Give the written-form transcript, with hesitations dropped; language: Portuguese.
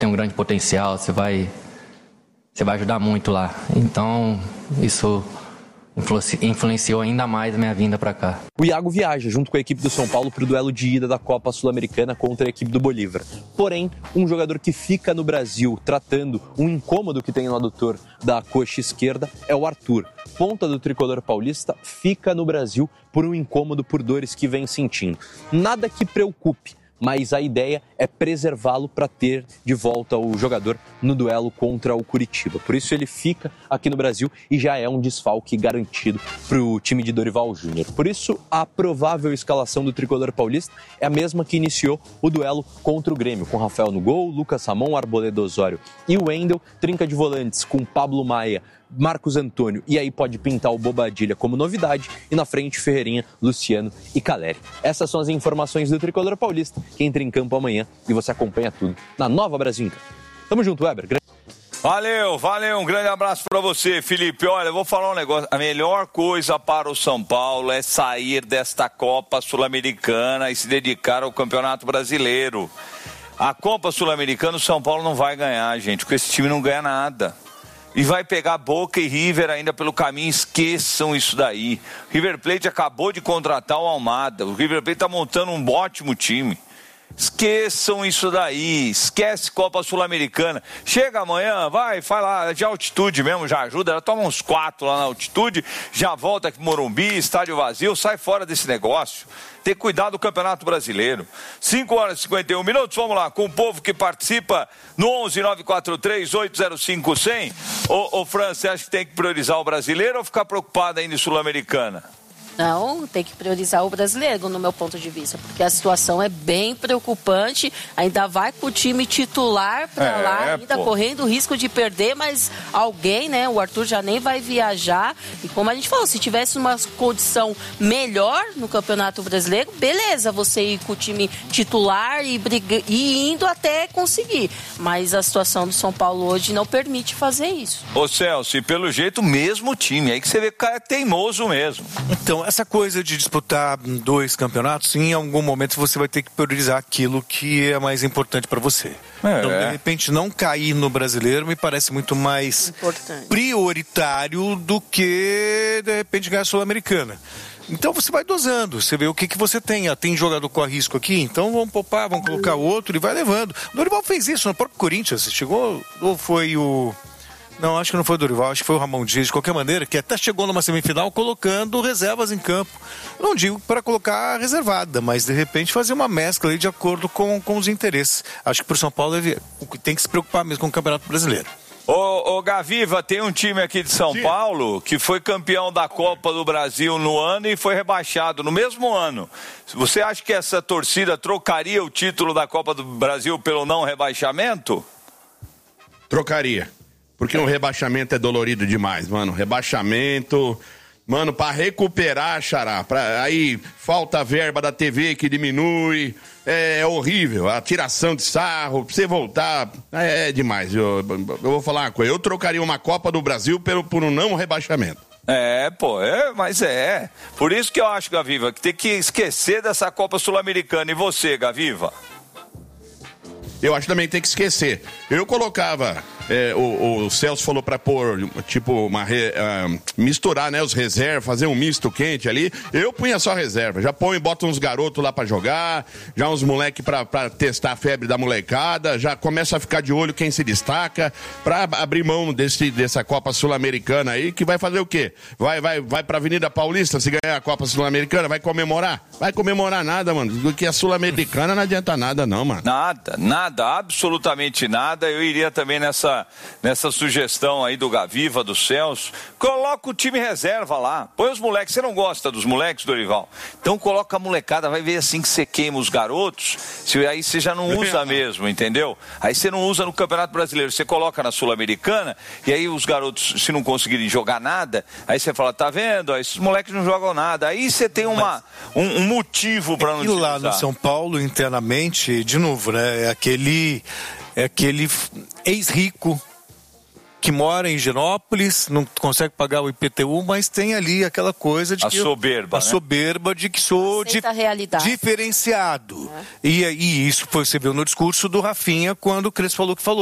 tem um grande potencial, você vai ajudar muito lá. Então, isso influenciou ainda mais a minha vinda para cá. O Iago viaja junto com a equipe do São Paulo para o duelo de ida da Copa Sul-Americana contra a equipe do Bolívar. Porém, um jogador que fica no Brasil tratando um incômodo que tem no adutor da coxa esquerda é o Arthur. Ponta do tricolor paulista fica no Brasil por um incômodo, por dores que vem sentindo. Nada que preocupe, mas a ideia é preservá-lo para ter de volta o jogador no duelo contra o Curitiba. Por isso ele fica aqui no Brasil e já é um desfalque garantido para o time de Dorival Júnior. Por isso a provável escalação do tricolor paulista é a mesma que iniciou o duelo contra o Grêmio, com Rafael no gol, Lucas Ramon, Arboleda Osório e o Wendel, trinca de volantes com Pablo Maia, Marcos Antônio, e aí pode pintar o Bobadilha como novidade, e na frente Ferreirinha, Luciano e Caleri. Essas são as informações do tricolor paulista, que entra em campo amanhã e você acompanha tudo na Nova Brasil em Campo. Tamo junto, Weber. Valeu, um grande abraço para você, Felipe. Olha, eu vou falar um negócio, a melhor coisa para o São Paulo é sair desta Copa Sul-Americana e se dedicar ao Campeonato Brasileiro. A Copa Sul-Americana o São Paulo não vai ganhar, gente, porque esse time não ganha nada. E vai pegar Boca e River ainda pelo caminho, esqueçam isso daí. O River Plate acabou de contratar o Almada, o River Plate está montando um ótimo time. Esqueçam isso daí, esquece Copa Sul-Americana. Chega amanhã, vai lá de altitude mesmo, já ajuda, ela toma uns 4 lá na altitude, já volta aqui Morumbi, estádio vazio, sai fora desse negócio. Ter cuidado do Campeonato Brasileiro. 5h51, vamos lá, com o povo que participa no 11-943-805-100. Ô Fran, você acha que tem que priorizar o brasileiro ou ficar preocupado ainda em Sul-Americana? Não, tem que priorizar o brasileiro, no meu ponto de vista, porque a situação é bem preocupante, ainda vai com o time titular para lá, ainda correndo o risco de perder, mas alguém, né, o Arthur já nem vai viajar, e como a gente falou, se tivesse uma condição melhor no Campeonato Brasileiro, beleza, você ir com o time titular e indo até conseguir, mas a situação do São Paulo hoje não permite fazer isso. Ô Celso, e pelo jeito o mesmo time, aí que você vê que o cara é teimoso mesmo. Então, essa coisa de disputar 2 campeonatos, em algum momento você vai ter que priorizar aquilo que é mais importante para você. Então, de repente, não cair no brasileiro me parece muito mais prioritário do que, de repente, ganhar a Sul-Americana. Então você vai dosando, você vê o que você tem. Tem jogador com risco aqui, então vamos poupar, vamos colocar outro e vai levando. O Dorival fez isso no próprio Corinthians, chegou, ou foi o... Não, acho que não foi o Dorival, acho que foi o Ramon Dias, de qualquer maneira, que até chegou numa semifinal colocando reservas em campo. Não digo para colocar reservada, mas de repente fazer uma mescla aí de acordo com os interesses. Acho que para o São Paulo tem que se preocupar mesmo com o Campeonato Brasileiro. Ô Gaviva, tem um time aqui de São Paulo que foi campeão da Copa do Brasil no ano e foi rebaixado no mesmo ano. Você acha que essa torcida trocaria o título da Copa do Brasil pelo não rebaixamento? Trocaria. Porque o rebaixamento é dolorido demais, mano. Rebaixamento, mano, pra recuperar, xará. Aí falta a verba da TV que diminui. É horrível. A tiração de sarro, pra você voltar. É demais. Eu vou falar uma coisa. Eu trocaria uma Copa do Brasil por um não rebaixamento. Mas é. Por isso que eu acho, Gaviva, que tem que esquecer dessa Copa Sul-Americana. E você, Gaviva? Eu acho também que tem que esquecer. Eu colocava, o Celso falou pra pôr, tipo, misturar, né, os reservas, fazer um misto quente ali. Eu punha só reserva. Já bota uns garotos lá pra jogar, já uns moleque pra testar a febre da molecada, já começa a ficar de olho quem se destaca, pra abrir mão dessa Copa Sul-Americana aí, que vai fazer o quê? Vai pra Avenida Paulista se ganhar a Copa Sul-Americana? Vai comemorar? Vai comemorar nada, mano. Do que a Sul-Americana não adianta nada não, mano. Nada, absolutamente nada. Eu iria também nessa sugestão aí do Gaviva, do Celso. Coloca o time reserva lá. Põe os moleques. Você não gosta dos moleques, Dorival? Então coloca a molecada. Vai ver assim que você queima os garotos. Aí você já não usa mesmo, entendeu? Aí você não usa no Campeonato Brasileiro. Você coloca na Sul-Americana e aí os garotos, se não conseguirem jogar nada, aí você fala, tá vendo? Aí esses moleques não jogam nada. Aí você tem um motivo para não utilizar. E lá no São Paulo, internamente, de novo, né? É aquele ex-rico que mora em Higienópolis, não consegue pagar o IPTU, mas tem ali aquela coisa de soberba de que sou diferenciado. E isso você viu no discurso do Rafinha quando o Crespo falou que falou.